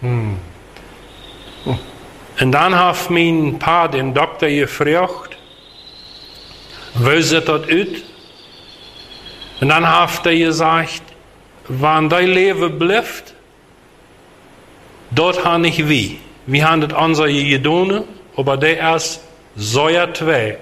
En dan heeft mijn pa den dokter gevraagd, hoe ziet dat uit? En dan heeft hij gezegd, wanneer dein leven blijft, dat gaan niet wie. We hebben het onze gedaan, maar dat is zo'n twee.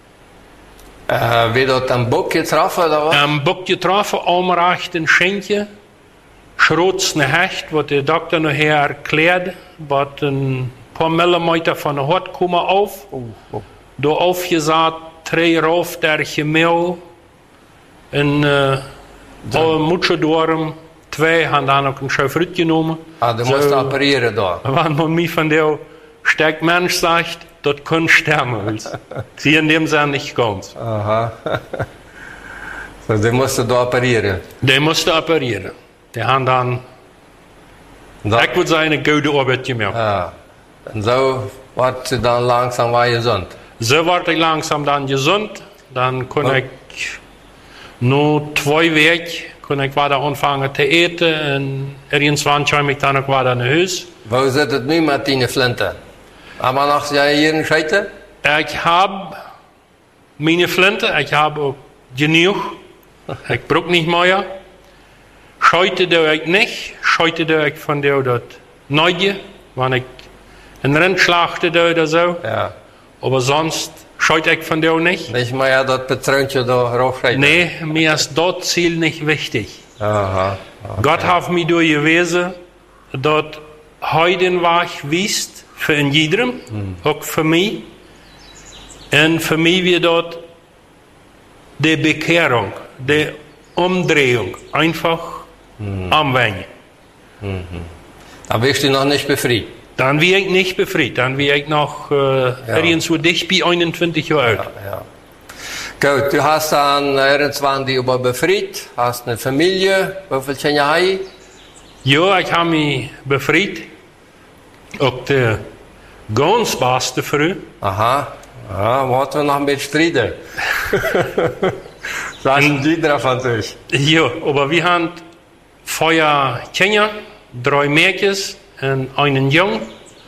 Wie dat een boek getroffen, oder was? Een boek getroffen, omrecht een schintje, schrootste hecht, wat de dokter nog erklärt, wat een paar millimeter van de hart komen af. Door afgezet, 3 roofdertje meel, en alle moedje door hem, 2 hebben dan ook een schouw fruit genomen. Ah, du moest opereren daar. Wanneer man mij van de sterk mens zegt, dat kan sterven. Zie in dem zijn niet kans. Aha. Dus die moesten daar opereren? Die moesten opereren. Die hebben dan, ik would zeggen, een goede arbeid gemaakt. Ja. En zo wordt ze dan langzaam weer gezond? Zo word ik langzaam dan gezond. Dan kon ik na 2 weken kon ik weer aanvangen te eten. En ergens kwam ik dan ook weer naar huis. Hoe zit het nu met die flinten? Aber noch hier in Scheite? Ik heb mijn flinten, ik heb ook genoeg. Ik bruk niet meer. Scheite doe ik niet. Scheite doe ik van jou dat nooitje. Want ik een rindslachte doe dat zo. Ja. Maar sonst scheite ik van jou niet. Niet maar ja dat patroontje daar raufscheiden? Nee, mir is dat ziel niet wichtig. Aha. Okay. Gott heeft mij doorgewezen dat hij den weg wist voor een iedereen, ook voor mij. En voor mij weer dat de bekeering, de omdraaiing, einfach aanwenden. Dan wist u nog niet bevrijd? Dan wie ik niet bevrijd, dan wie ik nog ergens zo dicht bij 21 jaar oud. Ja. Goed, du hast dann irgendwann die über befried, hast eine Familie, hoeveel zijn jij? Ja, ik heb me bevrijd. Ook de ganz beste vrouw. Aha, ja, moeten we nog een beetje strijden. Dat is iedereen van zich. Ja, maar we hebben 4 Kinder, 3 Mädchen en einen Jungen.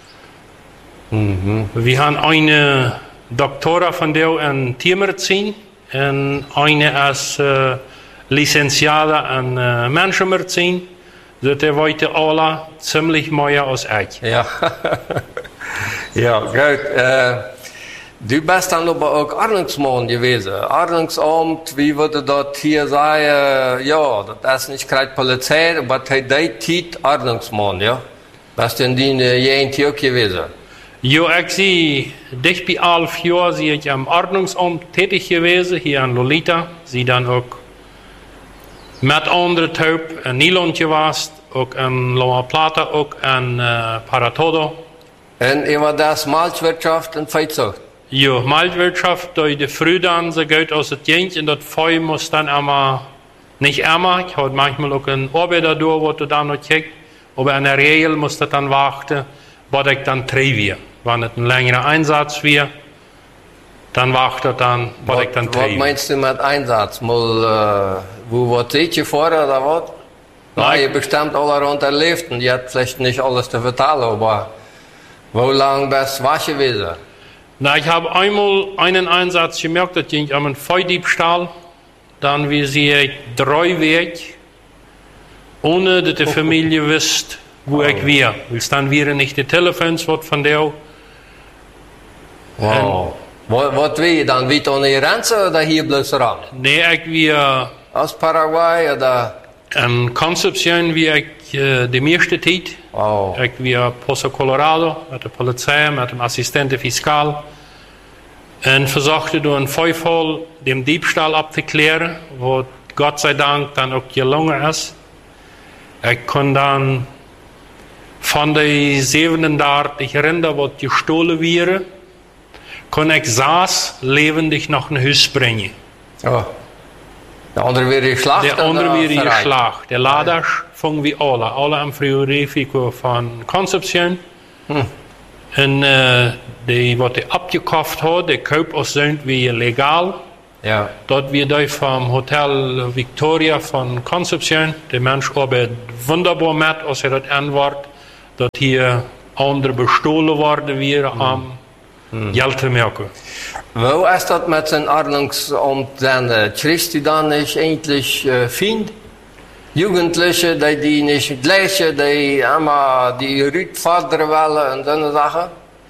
We hebben eine Doktora van der in Tiermedizin en eine is licentiada in Menschenmedizin. Dus die weten alle ziemlich meer als ik. Ja, ja goed. Du bist dann aber auch Ordnungsmann gewesen. Ordnungsamt, wie würde das hier sagen? Ja, das ist nicht gerade Polizei, aber das ist Ordnungsmann, ja? Bist du in die Jahre auch gewesen? Ja, ich zie dicht bei 11 Jahren zie ich am Ordnungsamt tätig gewesen, hier in Lolita. Sie dann auch mit anderen Taub in Nederland gewesen, auch in La Plata, auch in Paratodo. Und über das Malzwirtschaft und Viehzucht? Ja, Malzwirtschaft, durch die Früh dann, so geht aus dem Dienst, und das Vieh muss dann immer, nicht immer, ich habe manchmal auch einen Arbeiter da, wo du dann noch kriegst, aber in der Regel muss das dann warten, was ich dann treibe. Wenn es ein längerer Einsatz wird, dann wartet dann, was ich dann treibe. Was meinst du mit Einsatz? Mal, wo seht ihr vor oder was? Na, ihr bestimmt alle rund erlebt und ihr habt vielleicht nicht alles zu vertellen, aber wo lange bist du was gewesen? Na, ich habe einmal einen Einsatz gemerkt, das ging um einen Viehdiebstahl. Dann wie sie 3 Wege, ohne dass die Familie wusste, wo ich war. Weil dann wären nicht die Telefons, was von der. Wow. Was wie? Dann wieder an die Grenze oder hier bloß ran? Nee, ich war aus Paraguay oder? In Concepción wie ich die meiste Zeit. Wow. Ich war Pozo Colorado mit der Polizei, mit dem Assistenten Fiskal. Und versuchte durch einen Vorfall den Diebstahl abzuklären, wo Gott sei Dank dann auch gelungen ist. Ich konnte dann von den 37 Rinder, die gestohlen wären, konnte ich 6 lebendig nach ein Haus bringen. Oh. Der andere wäre geschlacht? Der andere wäre geschlacht. Der Lader fangen wir alle am Frigorífico von Concepción. Und die, was die abgekauft hat, der Kauf aus sind wir legal. Ja. Dort wir da vom Hotel Victoria von Concepción. Der Mensch arbeitet wunderbar mit, als das Antwort. dass hier andere bestohlen worden wären am Geld zu merken. Wo ist das mit dem Ordnungsamt denn? Kriegst du dann nicht endlich Find? Jugendliche, die nicht gleiche, die immer die Rütfadern wollen und so eine Sache?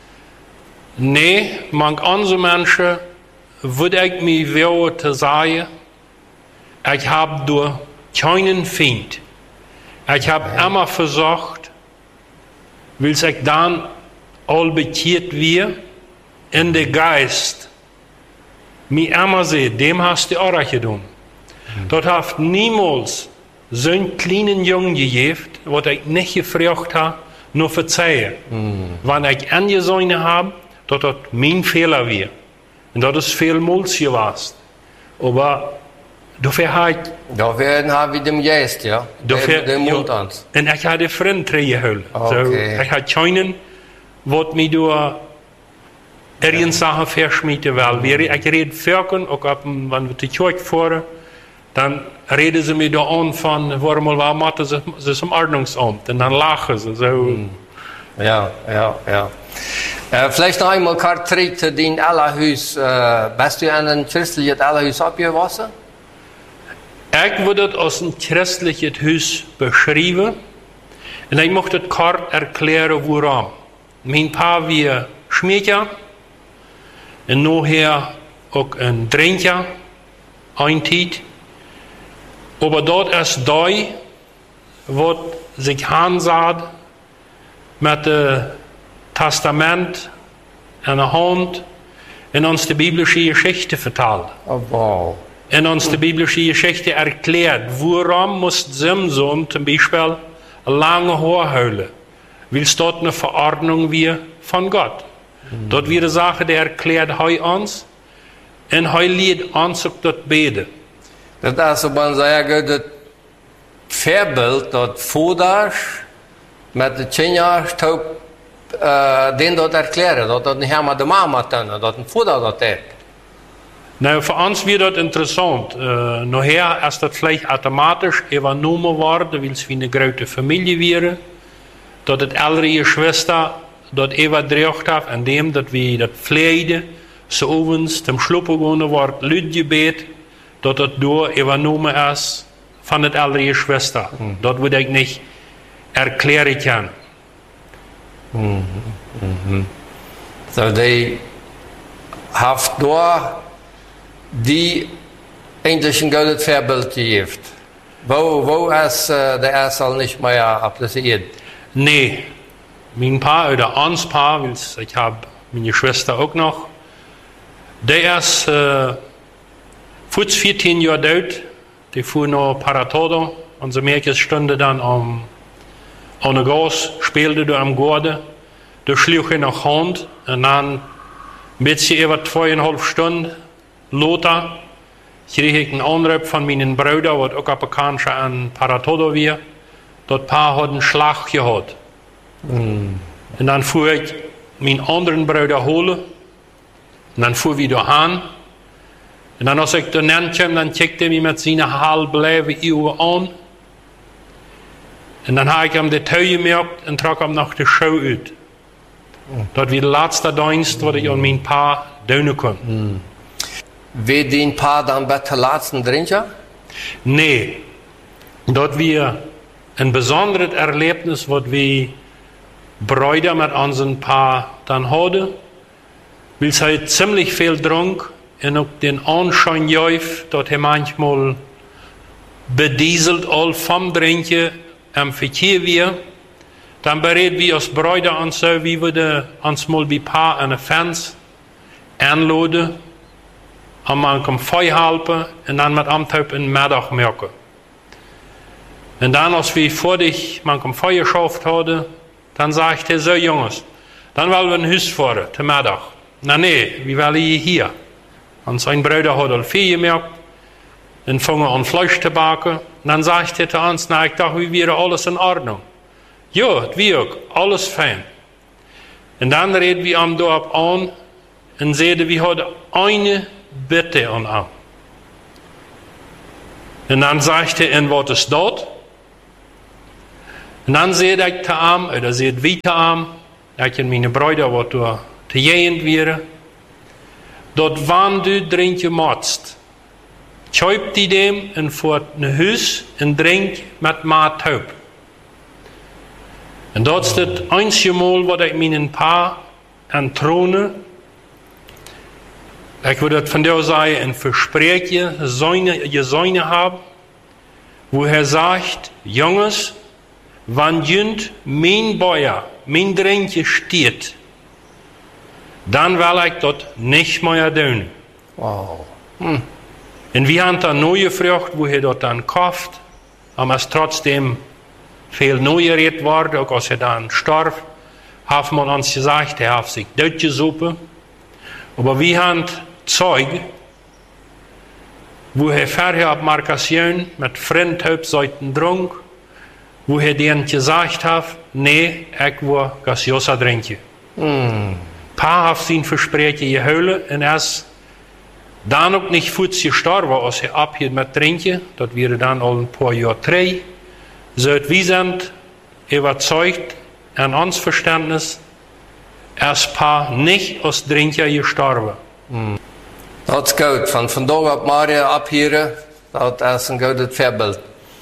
Nee, manch andere Menschen würde ich mir wollen zu sagen, ich habe durch keinen Feind. Ich habe immer versucht, weil ich dann all bekehrt wir in der Geist, mir immer sehen, dem hast du auch getan. Dort hat niemals so einen kleinen Jungen gegeben, was ich nicht gefragt habe, nur verzeihen. Wenn ich angesehen habe, dass das mein Fehler war. Und das ist vielmals gewesen. Aber dafür habe ich... Dafür haben wir dem Geist, ja? Den Mund an. Und ich hatte Freunde geholt. Okay. So, ich hatte keinen, was mir durch irgendeine Sache verschmieden will. Ich rede Völkern, auch wenn wir die Kirche fahren, dann reden sie mir da an von, warum machen sie es im Ordnungsamt? Und dann lachen sie so. Ja. Vielleicht noch einmal kurz zurück den Allerhus. Bist du an ein christliches Allerhus abgewachsen? Ich würde das als ein christliches Haus beschreiben. Und ich möchte das kurz erklären, warum. Mein Paar war Schmiedja. Und nachher auch ein Drinker. Ein Tijd. Aber dort ist da, was sich ansagt, mit dem Testament in der Hand und uns die biblische Geschichte vertelt. Oh, wow. Und uns die biblische Geschichte erklärt, warum muss Simson zum Beispiel lange Haar heulen, weil es dort eine Verordnung wie von Gott. Dort wird eine Sache, die erklärt uns und lehrt uns auch dort beten. Das ist aber sehr gutes Vorbild, das Vater mit den Kindern den dort erklären, dass das nicht einmal die Mama tun, dass ein Vater das tut. Nou, für uns wird das interessant. Nachher ist das vielleicht automatisch übernommen worden, weil es wie eine große Familie wäre, dass die ältere Schwester dort überdreht hat, indem dass wir das pflegen, so abends zum Schluppen gehen wird, Lütgebet, dass das durch übernommen ist von der älteren Schwester. Das würde ich nicht erklären können. So, die hat da die eigentlich ein gutes Vorbild gegeben. Wo ist der Erste nicht mehr appliziert? Nee, mein Paar oder uns Paar, weil ich habe meine Schwester auch noch, der ist 14 Jahre alt, die fuhr nach Paratodo, unsere Mädchenstunde dann an der Gas, spielte da am Garten, da schlug nach Hand und dann ein bisschen über 2,5 Stunden Lothar, krieg ich einen Anruf von meinen Brüdern, was auch bekannt an Paratodo war. Dort Paar hat einen Schlag gehabt. Und dann fuhr ich meinen anderen Bruder holen. Und dann fuhr ich wieder an. Und dann, als ich da kam, dann checkte er mich mit seinen halbleven Uhr an. Und dann habe ich ihm die Tau gemerkt und trug ihm nach der Show aus. Das war der letzte Dienst, was ich an mein Paar tun konnte. Wie den Paar dann bei der letzten Drinker? Nee, dort wir ein besonderes Erlebnis, was wir Brüder mit unserem Paar dann hatten, weil es halt ziemlich viel trank und auch den Anschein jäuf, dort er manchmal bedieselt all vom Trinken am Verkehr wir, dann berät wir als Brüder uns so, wie wir uns mal wie Paar an der Fans anladen, und man kann Feuer halten und dann mit Amtaup in den Mittag merken. Und dann, als wir vor dich man kann Feuer geschafft haben, dann sagte er so, Jungs, dann wollen wir ein Haus fahren, zum Mittag. Na nee, wir wollen hier. Und sein Bruder hat all viel gemerkt, und fangen an Fleisch zu backen. Und dann sagte er zu uns, na, ich dachte, wie wäre alles in Ordnung. Ja, das wirkt, alles fein. Und dann reden wir am Dorf an und sehen, wir haben eine Bitte an ihm. Und dann sagte er, was ist dort? En dan zei ik te hem, oder zei het wie te hem, ik en mijn broeder wat door te jegend waren, dat wanneer du drink je motst, schuipt die dem en voert naar huis en drink met maat hoop. En dat is het einzige Mal, wat ik mijn pa aan tronen, ik wil dat van jou zeggen, een verspreekje, je zonen hebben, wo zegt, jongens, wanneer mijn boya, mijn drinkje steht, dan wil ik dat niet meer doen. Wow. En we hebben dan nieuwe vrucht, wo dat dan kauft, maar es trotzdem veel nieuwer redt worden, ook als dan starf, heeft man ons gezegd, heeft zich doodgezopen. Aber we hebben Zeug, wo vorher op Markation mit Fremdhauptseiten dronk, wo denen gesagt hat, nee, ich will gaseosa drinken. Pa hat sein Versprechen gehouden en is dan ook niet voets gestorven als hij abhielt met drinken. Dat wäre dann al een paar Jahre 3. Zodat we zijn überzeugt an ons Verständnis, is Pa niet als drinker gestorven. Dat is goed. Van vandaag op Maria abhieren, dat is een goed voorbeeld.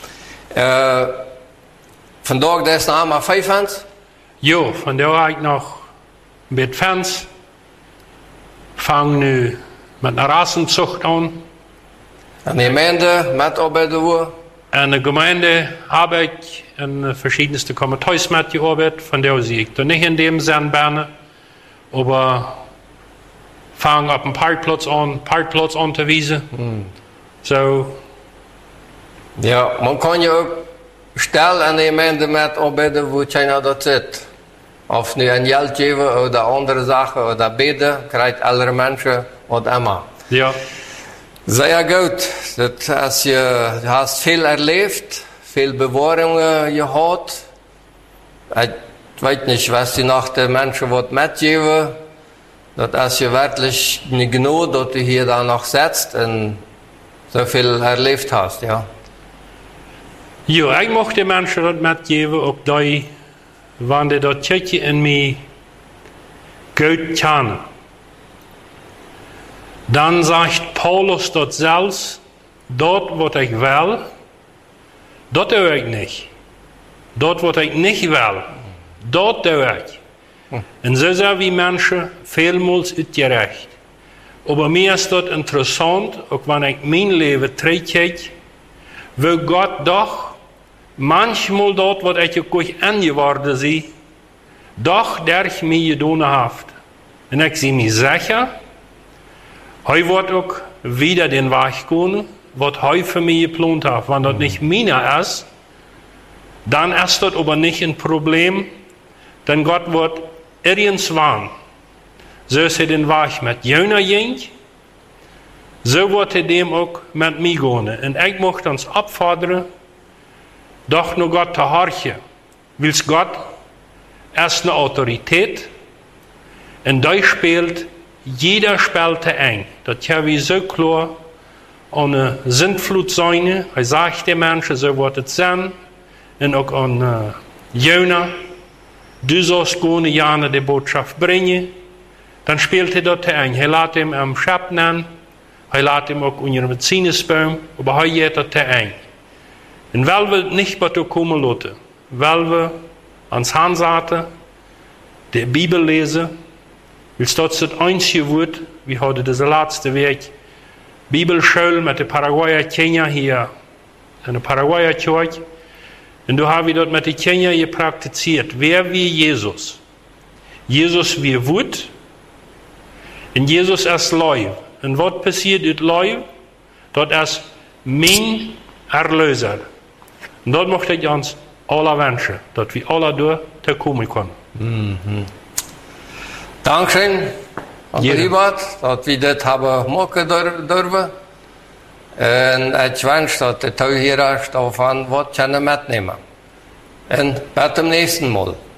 Vandaag is nog maar 5 fans? Jo, vandaag heb ik nog een beetje fans. Vang nu met een rassenzucht aan. En de gemeente met arbeiden. En de gemeente heb ik in verschiedenste comitees met gearbeitet. Van daar zie ik er niet in dem zijn bijna. Maar vang op een parkplatz aan te wijzen. Zo. Ja, man kan je ook stellen aan de gemeente met arbeiden waar China dat zit. Of nu een geld geven of andere zaken of bidden, krijgt alle mensen wat immer. Ja. Sehr gut. Dat als je hast veel erlebt, veel bewaringen gehad. Ik weet niet was die nach de mensen wat metgeven. Dat als je werkelijk niet genoeg dat je hier dan nog zit en zoveel erlebt hast, ja. Ja, ik mocht de mensen dat metgeven op die, wanneer dat tjetje in mij goed kennen. Dan zegt Paulus dat zelfs, dat wat ik wil, dat doe ik niet. Dat wat ik niet wil, dat doe ik. En zo zijn we mensen veelmaals uitgerecht. Maar mij is dat interessant, ook wanneer ik mijn leven terugkijk, wil God toch manchmal dat wat ik ook aangeworden zie, doch durch mij gedaan heeft. En ik zie me zeker, hij wordt ook wieder den Weg komen, wat hij voor mij gepland heeft. Wanneer dat niet mijn is, dan is dat aber niet een probleem, dan God wordt irgendwann, zoals hij den Weg met Jona ging, zo wordt hij dem ook met mij gaan. En ik mocht ons opforderen, doch naar God te horchen. Wils God is een autoriteit en daar speelt jeder speelt te eng. Dat hebben we zo klaar aan een zindvloed zijn. Hij zegt de mensen, zo wordt het zijn. En ook aan Jona. Du sollst gewoon Jana de boodschap brengen. Dan speelt hij dat te eng. Hij laat hem am schap nemen. Hij laat hem ook onder een sinnesboom. Maar hij gaat dat te eng. En wel we het niet wat komen laten. Wel we ans Hand zaten. De Bibel lezen. Weil dat is het einzige woord. We hadden deze laatste week Bibelschool met de Paraguayer Kenia hier. In de Paraguayer Church. En toen hebben we dat met de Kenia gepraktiziert. Wer wie Jezus? Jezus wie woed. En Jezus is lief. En wat passiert uit lief? Dat is mijn Erlöser. En dat mocht ik ons alle wensen. Dat we alle door te komen kunnen. Dankeschön, Robert, dat we dit hebben mogen durven. En ik wens dat de toehoorders daarvan wat kunnen metnemen. En tot de nächsten Mal.